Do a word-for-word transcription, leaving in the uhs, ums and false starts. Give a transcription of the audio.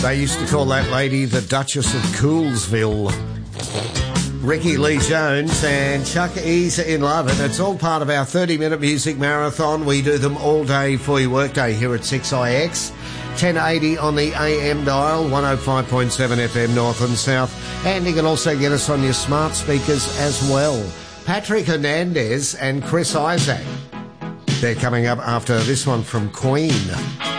They used to call that lady the Duchess of Coolsville. Ricky Lee Jones and Chuck E's In Love, and it's all part of our thirty-minute music marathon. We do them all day for your workday here at six I X. ten eighty on the A M dial, one oh five point seven F M north and south. And you can also get us on your smart speakers as well. Patrick Hernandez and Chris Isaac. They're coming up after this one from Queen.